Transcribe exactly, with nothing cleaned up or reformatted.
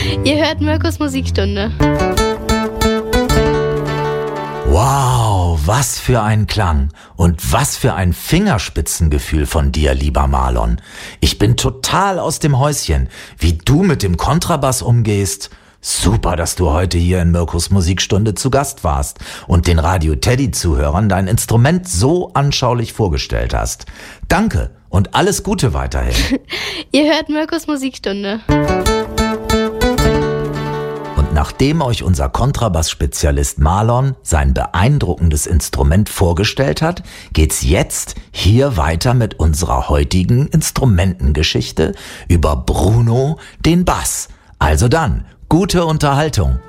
Ihr hört Mirkus Musikstunde. Wow, was für ein Klang und was für ein Fingerspitzengefühl von dir, lieber Marlon. Ich bin total aus dem Häuschen, wie du mit dem Kontrabass umgehst. Super, dass du heute hier in Mirkus Musikstunde zu Gast warst und den Radio Teddy-Zuhörern dein Instrument so anschaulich vorgestellt hast. Danke und alles Gute weiterhin. Ihr hört Mirkus Musikstunde. Und nachdem euch unser Kontrabass-Spezialist Marlon sein beeindruckendes Instrument vorgestellt hat, geht's jetzt hier weiter mit unserer heutigen Instrumentengeschichte über Bruno, den Bass. Also dann, gute Unterhaltung.